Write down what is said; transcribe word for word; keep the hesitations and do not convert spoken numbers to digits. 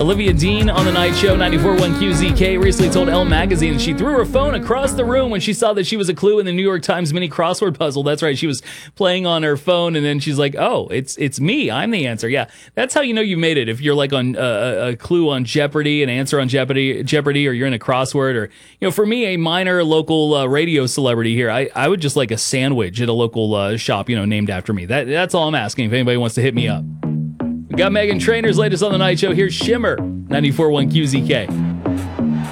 Olivia Dean on the night show, ninety-four point one Q Z K, recently told Elle Magazine she threw her phone across the room when she saw that she was a clue in the New York Times mini crossword puzzle. That's right. She was playing on her phone, and then she's like, oh, it's it's me. I'm the answer. Yeah, that's how you know you made it. If you're like on uh, a clue on Jeopardy, an answer on Jeopardy, Jeopardy, or you're in a crossword, or, you know, for me, a minor local uh, radio celebrity here, I, I would just like a sandwich at a local uh, shop, you know, named after me. That That's all I'm asking if anybody wants to hit me up. We got Meghan Trainor's latest on the night show. Here's Shimmer, ninety-four point one Q Z K.